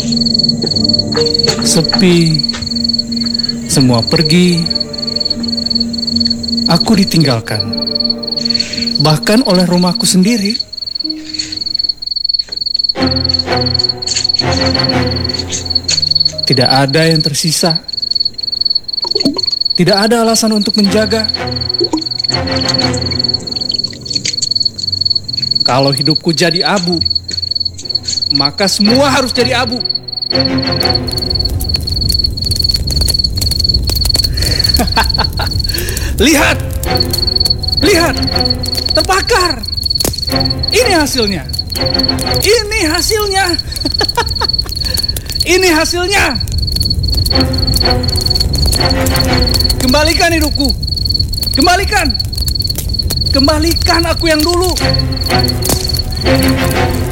Sepi, semua pergi, aku ditinggalkan, bahkan oleh rumahku sendiri. Tidak ada yang tersisa, tidak ada alasan untuk menjaga. Kalau hidupku jadi abu, maka semua harus jadi abu. Lihat, lihat, terbakar. Ini hasilnya. Ini hasilnya. Ini hasilnya. Kembalikan hidupku. Kembalikan. Kembalikan aku yang dulu.